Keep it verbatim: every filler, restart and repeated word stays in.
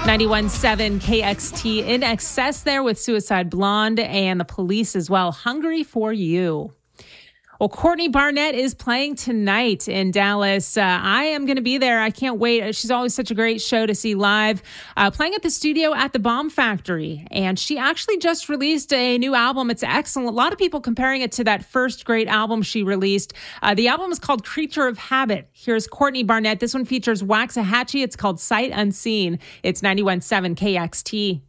ninety-one point seven K X T in excess there with Suicide Blonde and The Police as well. Hungry for You. Well, Courtney Barnett is playing tonight in Dallas. Uh, I am going to be there. I can't wait. She's always such a great show to see live. Uh, playing at the studio at the Bomb Factory. And she actually just released a new album. It's excellent. A lot of people comparing it to that first great album she released. Uh, the album is called Creature of Habit. Here's Courtney Barnett. This one features Waxahachie. It's called Sight Unseen. It's ninety-one point seven K X T.